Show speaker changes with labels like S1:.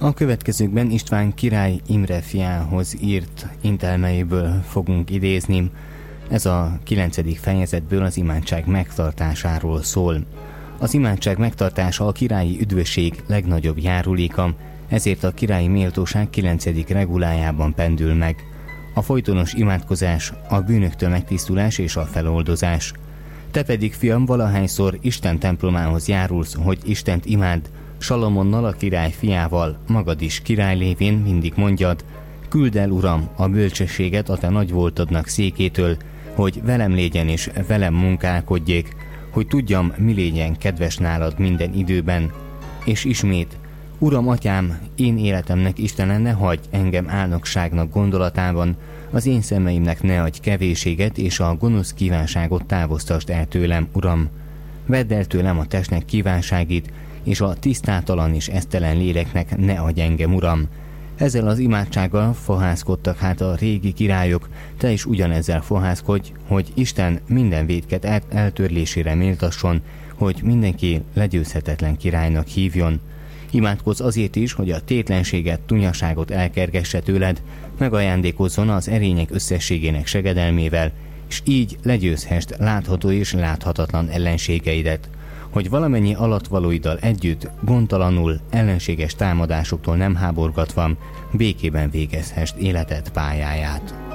S1: A következőkben István király Imre fiához írt intelmeiből fogunk idézni. Ez a 9. fejezetből az imádság megtartásáról szól. Az imádság megtartása a királyi üdvösség legnagyobb járuléka, ezért a királyi méltóság 9. regulájában pendül meg. A folytonos imádkozás, a bűnöktől megtisztulás és a feloldozás. Te pedig, fiam, valahányszor Isten templomához járulsz, hogy Istent imádd, Salomonnal, a király fiával, magad is király lévén mindig mondjad: küld el, Uram, a bölcsességet a te nagy voltadnak székétől, hogy velem légyen és velem munkálkodjék, hogy tudjam, mi légyen kedves nálad minden időben. És ismét: Uram, atyám, én életemnek Istene, ne hagyj engem álnokságnak gondolatában, az én szemeimnek ne adj kevésséget, és a gonosz kívánságot távoztasd el tőlem, Uram. Vedd el tőlem a testnek kívánságit, és a tisztátalan és esztelen léleknek ne adj engem, Uram. Ezzel az imádsággal fohászkodtak hát a régi királyok, te is ugyanezzel fohászkodj, hogy Isten minden vétket eltörlésére méltasson, hogy mindenki legyőzhetetlen királynak hívjon. Imádkozz azért is, hogy a tétlenséget, tunyaságot elkergesse tőled, megajándékozzon az erények összességének segedelmével, és így legyőzhest látható és láthatatlan ellenségeidet, hogy valamennyi alattvalóiddal együtt, gondtalanul, ellenséges támadásoktól nem háborgatva, békében végezhest életed pályáját.